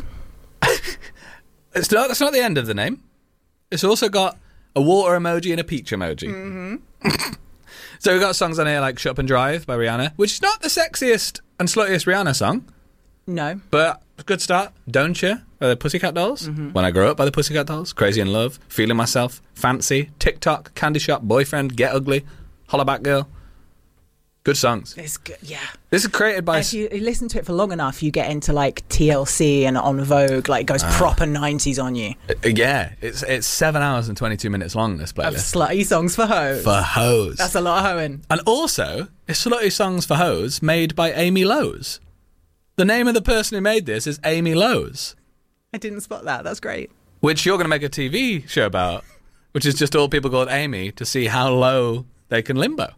It's not, that's not the end of the name. It's also got a water emoji and a peach emoji. Mm-hmm. So we've got songs on here like Shut Up and Drive by Rihanna, which is not the sexiest and sluttiest Rihanna song, No. but a good start. Don't You by the Pussycat Dolls. Mhm. When I Grow Up by the Pussycat Dolls. Crazy in Love. Feeling Myself. Fancy. TikTok. Candy Shop. Boyfriend. Get Ugly. Hollaback Girl. Good songs. It's good, yeah. This is created by... If you, you listen to it for long enough, you get into like T L C and On Vogue, like it goes Ah. proper nineties on you. Uh, yeah, it's it's seven hours and twenty-two minutes long, this Of playlist. slutty songs for hoes. For hoes. That's a lot of hoeing. And also, it's Slutty Songs for Hoes made by Amy Lowes. The name of the person who made this is Amy Lowes, I didn't spot that. That's great. which you're going to make a T V show about, which is just all people called Amy to see how low they can limbo.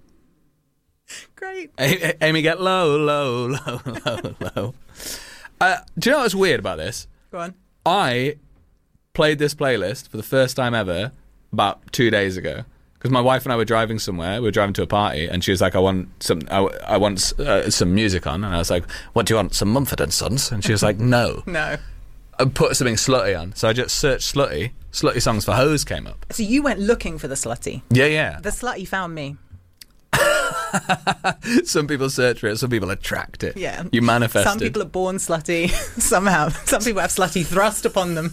Great. A- Amy get low, low, low, low, low. Uh, do you know what's weird about this? Go on. I played this playlist for the first time ever about two days ago because my wife and I were driving somewhere. We were driving to a party, and she was like, "I want some, I, I want uh, some music on," and I was like, "What do you want? Some Mumford and Sons?" And she was like, "No." No. I put something slutty on, so I just searched slutty. Slutty Songs for Hoes came up. So you went looking for the slutty. Yeah, yeah. The slutty found me. Some people search for it, some people attract it. Yeah. You manifest Some it. people are born slutty. Somehow. Some people have slutty thrust upon them.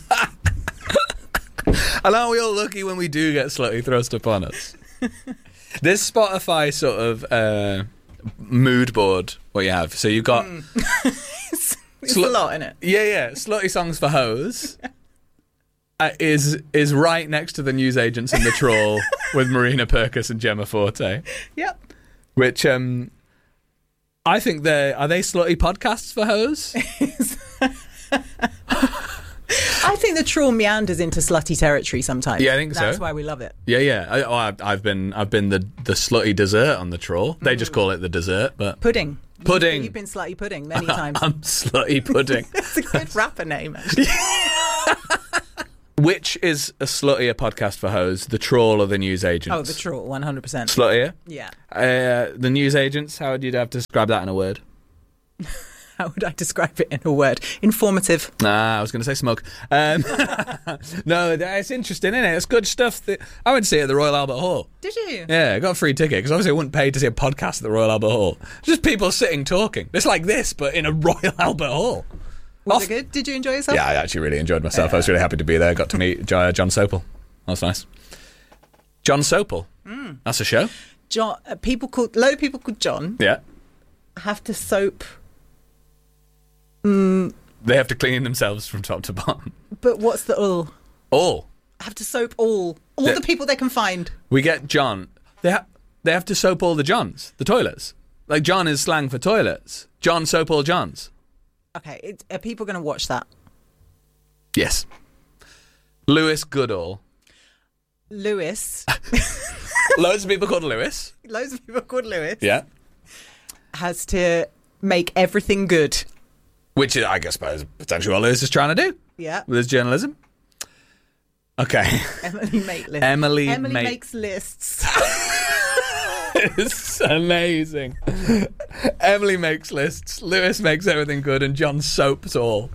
And aren't we all lucky when we do get slutty thrust upon us? This Spotify sort of uh, mood board, what you have. So you've got... Mm. it's it's a lot in it. Yeah, yeah. Slutty Songs for Hoes uh, is is right next to the newsagents and the trawl with Marina Perkis and Gemma Forte. Yep. Which, um, I think they're... Are they slutty podcasts for hoes? I think the trawl meanders into slutty territory sometimes. Yeah, I think That's so. That's why we love it. Yeah, yeah. I, oh, I've, I've been I've been the, the slutty dessert on the trawl. They just call it the dessert, but Pudding. Pudding. You've been slutty pudding many times. I'm slutty pudding. It's a good rapper name, actually. Which is a sluttier podcast for hoes, the trawl or the news agents? Oh, the trawl, one hundred percent. Sluttier? Yeah. Uh, the news agents, how would you have to describe that in a word? How would I describe it in a word? Informative. Nah, I was going to say smoke. Um, no, it's interesting, isn't it? It's good stuff. That, I went to see it at the Royal Albert Hall. Did you? Yeah, I got a free ticket because obviously I wouldn't pay to see a podcast at the Royal Albert Hall. Just people sitting talking. It's like this, but in a Royal Albert Hall. Was it good? Did you enjoy yourself? Yeah, I actually really enjoyed myself. I was really happy to be there. Got to meet John Sopel. That was nice. John Sopel. Mm. That's a show. John. Uh, people called. A load of people called John. Yeah. Have to soap. Mm, They have to clean themselves from top to bottom. but what's the all? All. Have to soap all. All Yeah. the people they can find. We get John. They ha- they have to soap all the Johns, the toilets. Like John is slang for toilets. John soap all Johns. Okay, it, are people going to watch that? Yes. Lewis Goodall. Lewis. Loads of people called Lewis. Loads of people called Lewis. Yeah. Has to make everything good. Which is, I guess, suppose, potentially what Lewis is trying to do. Yeah. With his journalism. Okay. Emily make lists. Emily, Emily make- makes lists. It's amazing. Emily makes lists, Lewis makes everything good, and John soaps all.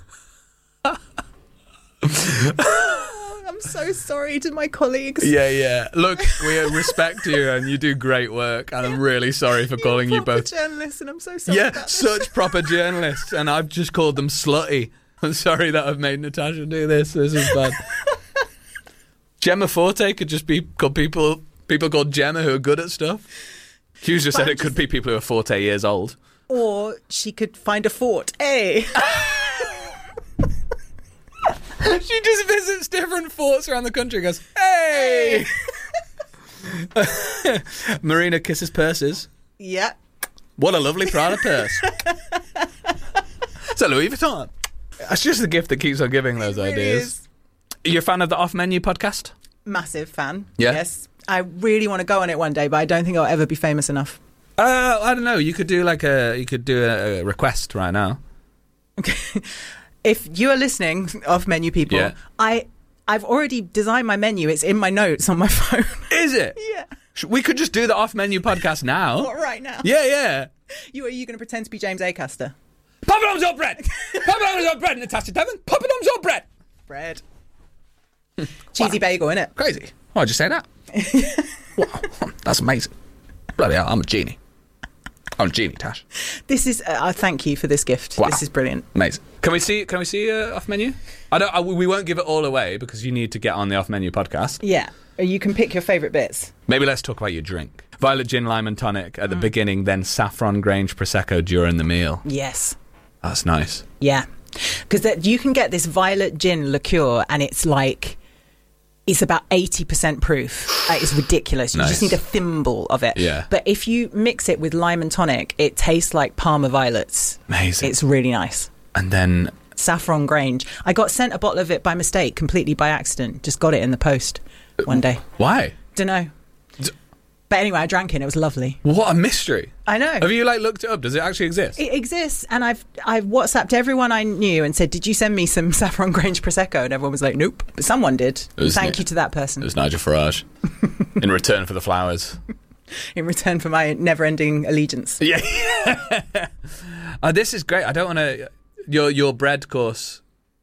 I'm so sorry to my colleagues. Yeah, yeah. Look, we respect you, and you do great work, and I'm really sorry for calling you both. Journalists, and I'm so sorry. Yeah, about this. such proper journalists, and I've just called them slutty. I'm sorry that I've made Natasha do this. This is bad. Gemma Forte could just be called people people called Gemma who are good at stuff. Hughes just But said I'm it could be people who are forty years old. Or she could find a fort. Hey. She just visits different forts around the country and goes, hey! Marina kisses purses. Yeah. What a lovely Prada purse. It's a Louis Vuitton. That's just the gift that keeps on giving those really ideas. is. You're a fan of the Off Menu podcast? Massive fan. Yeah? Yes. I really want to go on it one day, but I don't think I'll ever be famous enough. Uh, I don't know. You could do like a you could do a, a request right now. If you are listening, Off Menu people, Yeah. I I've already designed my menu. It's in my notes on my phone. Is it? Yeah. Sh- We could just do the Off Menu podcast now. Not right now. Yeah, yeah. You are you going to pretend to be James Acaster? Poppadoms or bread? Poppadoms or bread, Natasha Devon? Poppadoms or bread? Bread. Cheesy bagel, innit? Crazy. Why'd you say that? Wow, that's amazing. Bloody hell, I'm a genie. I'm a genie, Tash. This is. Uh, I thank you for this gift. Wow. This is brilliant. Amazing. Can we see? Can we see uh, Off Menu? I don't. I, we won't give it all away because you need to get on the Off Menu podcast. Yeah. You can pick your favourite bits. Maybe let's talk about your drink. Violet gin, lime and tonic at the beginning, then saffron Grange prosecco during the meal. Yes. That's nice. Yeah. Because you can get this violet gin liqueur, and it's like. It's about eighty percent proof. Uh, it's ridiculous. You Nice. just need a thimble of it. Yeah. But if you mix it with lime and tonic, it tastes like Parma violets. Amazing. It's really nice. And then Saffron Grange. I got sent a bottle of it by mistake, completely by accident. Just got it in the post one day. why? Don't know. But anyway, I drank it and it was lovely. What a mystery. I know. Have you like looked it up? Does it actually exist? It exists, and I've I've WhatsApped everyone I knew and said, "Did you send me some Saffron Grange prosecco?" And everyone was like, "Nope," but someone did. It was Thank Ni- you to that person It was Nigel Farage in return for the flowers. in return for my never-ending allegiance. Yeah. uh, this is great. I don't want to. Your your bread course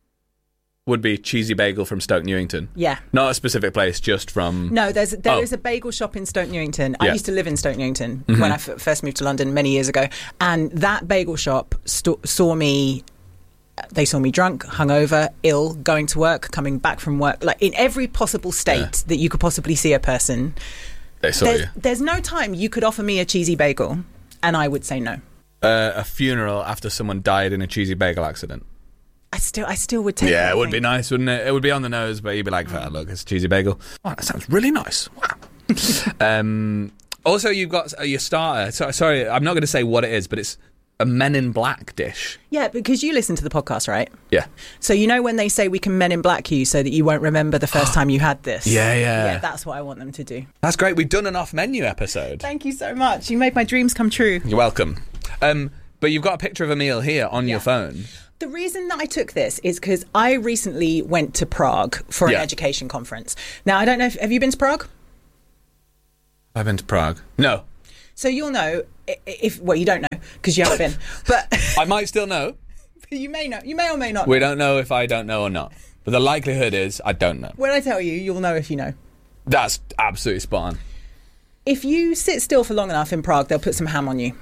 would be cheesy bagel from Stoke Newington. Yeah. Not a specific place, just from. No, there's there Oh. is a bagel shop in Stoke Newington. I Yeah. used to live in Stoke Newington Mhm. when I f- first moved to London many years ago, and that bagel shop st- saw me. They saw me drunk, hungover, ill, going to work, coming back from work, like in every possible state Yeah. that you could possibly see a person. They saw there's, you. there's no time you could offer me a cheesy bagel, and I would say no. Uh, a funeral after someone died in a cheesy bagel accident. I still, I still would take. Yeah, that, it I would be think. nice, wouldn't it? It would be on the nose, but you'd be like, "Ah, look, it's a cheesy bagel." Oh, that sounds really nice. Wow. um, also, you've got uh, your starter. So, sorry, I'm not going to say what it is, but it's a Men in Black dish. Yeah, because you listen to the podcast, right? Yeah. So you know when they say we can Men in Black you so that you won't remember the first time you had this? Yeah, yeah. Yeah, that's what I want them to do. That's great. We've done an off-menu episode. Thank you so much. You made my dreams come true. You're welcome. Um, but you've got a picture of a meal here on yeah. your phone. The reason that I took this is because I recently went to Prague for an yeah. education conference. Now, I don't know if... Have you been to Prague? I've been to Prague. No. So you'll know if... Well, you don't know because you haven't been. But I might still know. You may know. You may or may not We know. don't know if I don't know or not. But the likelihood is I don't know. When I tell you, you'll know if you know. That's absolutely spot on. If you sit still for long enough in Prague, they'll put some ham on you.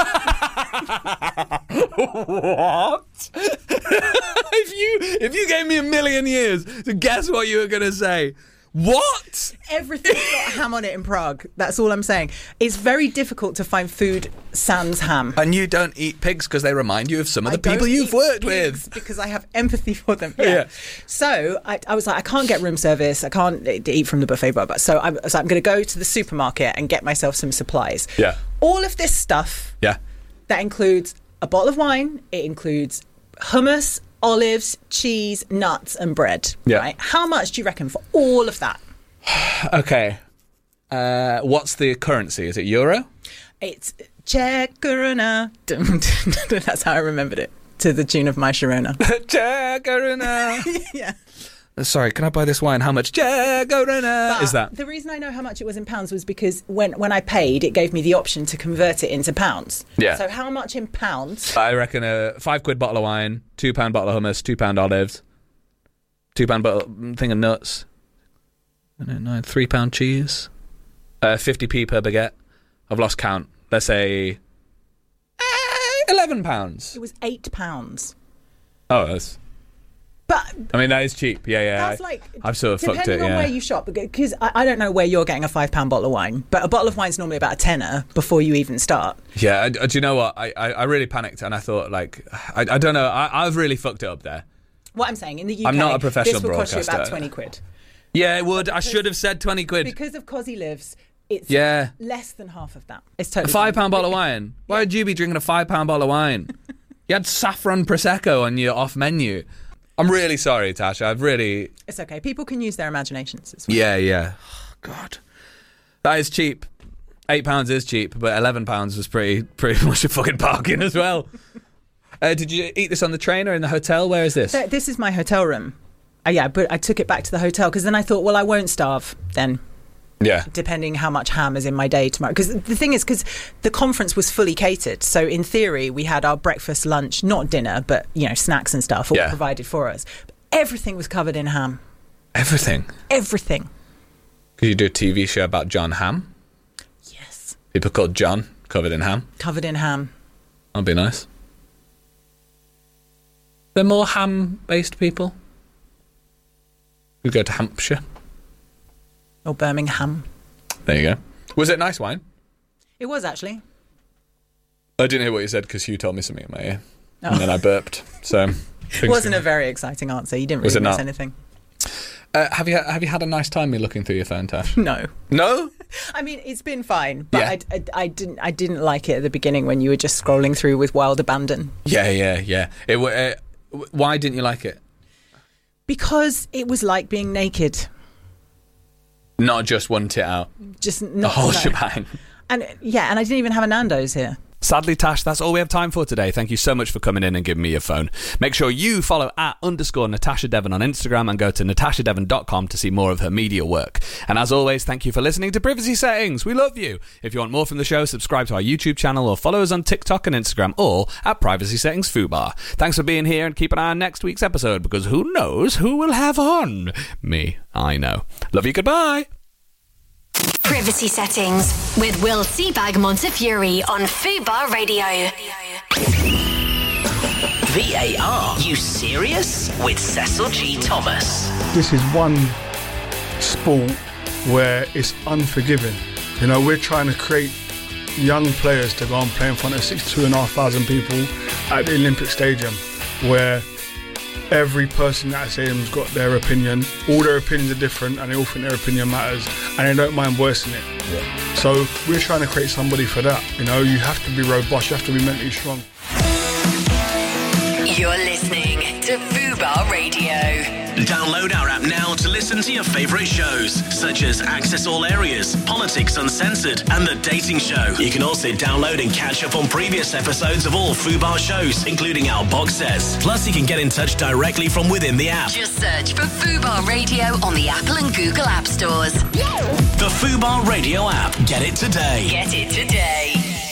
What? if you if you gave me a million years to guess what you were going to say, what? Everything's got ham on it in Prague. That's all I'm saying. It's very difficult to find food sans ham. And you don't eat pigs because they remind you of some of the I people don't you've eat worked pigs with. Because I have empathy for them. Yeah. Yeah. So I, I was like, I can't get room service. I can't eat from the buffet bar. So I was like, I'm going to go to the supermarket and get myself some supplies. Yeah. All of this stuff. Yeah. That includes a bottle of wine. It includes hummus, olives, cheese, nuts, and bread. Yeah. Right? How much do you reckon for all of that? Okay. Uh, what's the currency? Is it euro? It's Czech koruna. That's how I remembered it. To the tune of My Sharona. Czech koruna. Yeah. Sorry, can I buy this wine? How much? Czech koruna is that? The reason I know how much it was in pounds was because when, when I paid, it gave me the option to convert it into pounds. Yeah. So how much in pounds? I reckon a five quid bottle of wine, two pound bottle of hummus, two pound olives, two pound bottle thing of nuts, nine three pound cheese, uh, fifty p per baguette. I've lost count. Let's say uh, eleven pounds. It was eight pounds. Oh, that's. But I mean, that is cheap. Yeah, yeah. That's like I've sort of fucked it. Depending on Yeah. where you shop, because I, I don't know where you're getting a five pound bottle of wine, but a bottle of wine's normally about a tenner before you even start. Yeah. I, do you know what? I, I, I really panicked and I thought like I, I don't know. I, I've really fucked it up there. What I'm saying in the U K, I'm not a professional this will cost you about broadcaster. twenty quid. Yeah, it would. I should have said twenty quid. Because of Cosy Lives, it's Yeah. less than half of that. It's A totally five fine. pound bottle of wine. Why would you be drinking a five pound bottle of wine? You had saffron prosecco on your off menu. I'm really sorry, Tasha. I've really. It's okay. People can use their imaginations. It's fine. Yeah, yeah. Oh, God, that is cheap. Eight pounds is cheap, but eleven pounds was pretty, pretty much a fucking bargain as well. Uh, did you eat this on the train or in the hotel? Where is this? So this is my hotel room. Uh, yeah, but I took it back to the hotel because then I thought, well, I won't starve then. Yeah. Depending how much ham is in my day tomorrow. Because the thing is, because the conference was fully catered. So in theory, we had our breakfast, lunch, not dinner, but, you know, snacks and stuff all Yeah. provided for us. But everything was covered in ham. Everything. Everything. Could you do a T V show about John Ham? Yes. People called John, covered in ham. Covered in ham. That'd be nice. They're more ham-based people. We go to Hampshire. Or Birmingham. There you go. Was it nice wine? It was actually. I didn't hear what you said because you told me something in my ear. Oh. And then I burped. So It wasn't a very exciting answer. You didn't Was really it miss not? anything. Uh, have you have you had a nice time me looking through your phone, Tash? No. No? I mean, it's been fine, but Yeah. I, I, I didn't I didn't like it at the beginning when you were just scrolling through with wild abandon. Yeah, yeah, yeah. It, wa- uh, why didn't you like it? Because it was like being naked. Not just one tit out. Just not the whole no. shebang. And yeah, and I didn't even have a Nando's here. Sadly, Tash, that's all we have time for today. Thank you so much for coming in and giving me your phone. Make sure you follow at underscore Natasha Devon on Instagram and go to natasha devon dot com to see more of her media work. And as always, thank you for listening to Privacy Settings. We love you. If you want more from the show, subscribe to our YouTube channel or follow us on TikTok and Instagram or at Privacy Settings Fubar. Thanks for being here and keep an eye on next week's episode because who knows who will have on? Me, I know. Love you, goodbye. Privacy Settings with Will Seabag Montefiore on Fubar Radio. V A R, you serious? With Cecil G. Thomas. This is one sport where it's unforgiving. You know, we're trying to create young players to go and play in front of sixty-two and a half thousand people at the Olympic Stadium, where every person at that stadium's got their opinion. All their opinions are different and they all think their opinion matters and they don't mind voicing it. Yeah. So we're trying to create somebody for that. You know, you have to be robust, you have to be mentally strong. You're listening to Fubar Radio. Download our app now to listen to your favourite shows, such as Access All Areas, Politics Uncensored, and The Dating Show. You can also download and catch up on previous episodes of all Fubar shows, including our box sets. Plus, you can get in touch directly from within the app. Just search for Fubar Radio on the Apple and Google App Stores. The Fubar Radio app. Get it today. Get it today.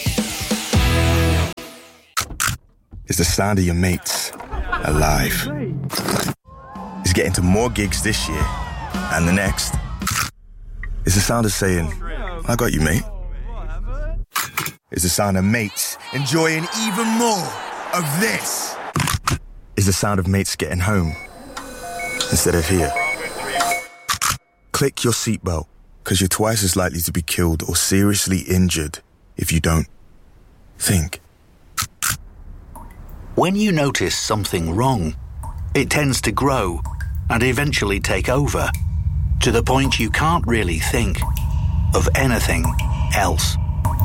It's the sound of your mates alive. It's getting to more gigs this year and the next. It's the sound of saying, I got you, mate. It's the sound of mates enjoying even more of this. It's the sound of mates getting home instead of here. Click your seatbelt, because you're twice as likely to be killed or seriously injured if you don't think. When you notice something wrong, it tends to grow and eventually take over, to the point you can't really think of anything else.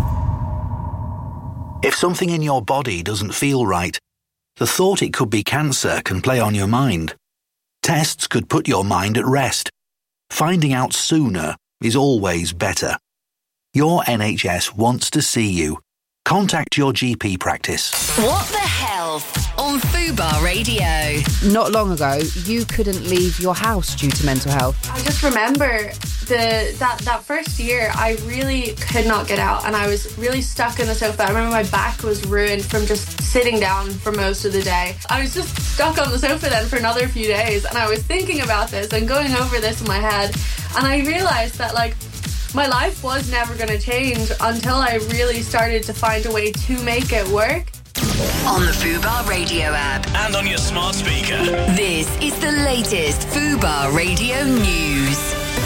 If something in your body doesn't feel right, the thought it could be cancer can play on your mind. Tests could put your mind at rest. Finding out sooner is always better. Your N H S wants to see you. Contact your G P practice. What the Health on Fubar Radio. Not long ago, you couldn't leave your house due to mental health. I just remember the that, that first year, I really could not get out and I was really stuck in the sofa. I remember my back was ruined from just sitting down for most of the day. I was just stuck on the sofa then for another few days and I was thinking about this and going over this in my head, and I realised that, like, my life was never going to change until I really started to find a way to make it work. On the Fubar Radio app. And on your smart speaker. This is the latest Fubar Radio news.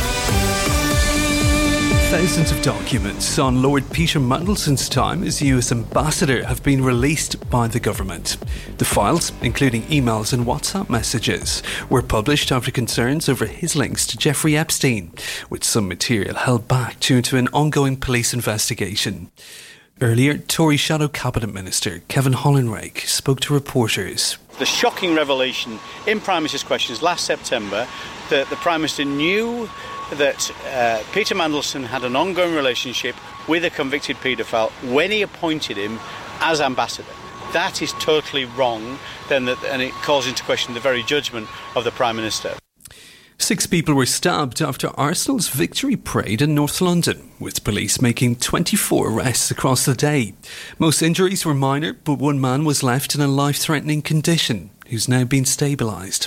Thousands of documents on Lord Peter Mandelson's time as U S ambassador have been released by the government. The files, including emails and WhatsApp messages, were published after concerns over his links to Jeffrey Epstein, with some material held back due to an ongoing police investigation. Earlier, Tory Shadow Cabinet Minister Kevin Hollinrake spoke to reporters. The shocking revelation in Prime Minister's questions last September that the Prime Minister knew that uh, Peter Mandelson had an ongoing relationship with a convicted paedophile when he appointed him as ambassador. That is totally wrong, then that, and it calls into question the very judgment of the Prime Minister. Six people were stabbed after Arsenal's victory parade in North London, with police making twenty-four arrests across the day. Most injuries were minor, but one man was left in a life-threatening condition, who's now been stabilised.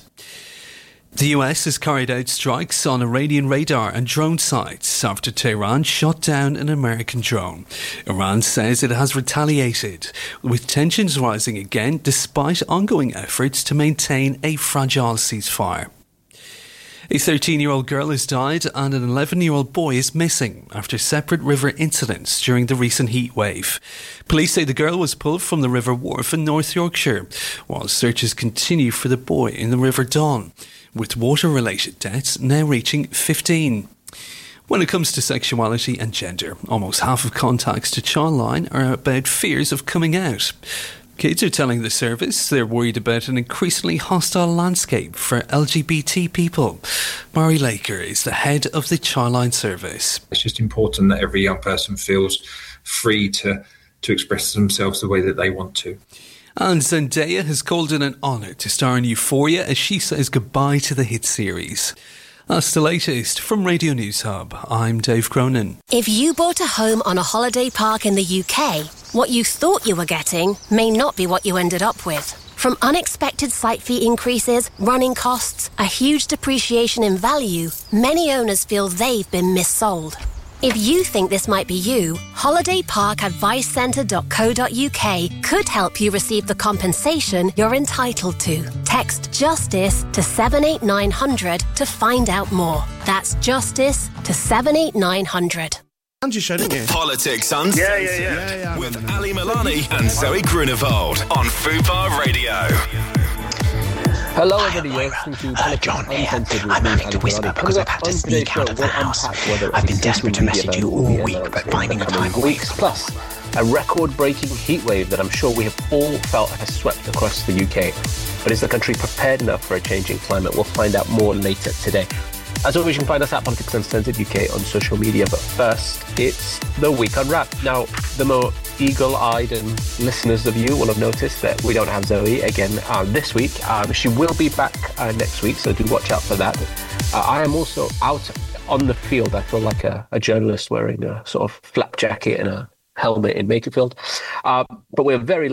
The U S has carried out strikes on Iranian radar and drone sites after Tehran shot down an American drone. Iran says it has retaliated, with tensions rising again despite ongoing efforts to maintain a fragile ceasefire. A thirteen-year-old girl has died and an eleven-year-old boy is missing after separate river incidents during the recent heat wave. Police say the girl was pulled from the River Wharfe in North Yorkshire, while searches continue for the boy in the River Don, with water-related deaths now reaching fifteen. When it comes to sexuality and gender, almost half of contacts to Childline are about fears of coming out. Kids are telling the service they're worried about an increasingly hostile landscape for L G B T people. Mari Laker is the head of the Childline service. It's just important that every young person feels free to, to express themselves the way that they want to. And Zendaya has called it an honour to star in Euphoria as she says goodbye to the hit series. That's the latest from Radio News Hub. I'm Dave Cronin. If you bought a home on a holiday park in the U K, what you thought you were getting may not be what you ended up with. From unexpected site fee increases, running costs, a huge depreciation in value, many owners feel they've been missold. If you think this might be you, holiday park advice centre dot co dot uk could help you receive the compensation you're entitled to. Text JUSTICE to seven eight nine hundred to find out more. That's JUSTICE to seven eight nine hundred. And you show, didn't you? Politics Uncensored. Yeah, yeah, yeah. yeah, yeah. With Ali Milani and Zoe Grunewald on Fubar Radio. Hello everybody, you're listening to Politics Uncensored. I'm having to whisper because I've had to sneak out of the house. I've been desperate to message you all week, but finding a time for weeks. Plus, A record-breaking heatwave that I'm sure we have all felt has swept across the U K. But is the country prepared enough for a changing climate? We'll find out more later today. As always, you can find us at Politics Uncensored U K on social media. But first, it's the Week Unwrapped. Now, the more eagle-eyed and listeners of you will have noticed that we don't have Zoe again uh, this week. Um, she will be back uh, next week, so do watch out for that. Uh, I am also out on the field. I feel like a, a journalist wearing a sort of flak jacket and a helmet in Makerfield. Uh, but we're very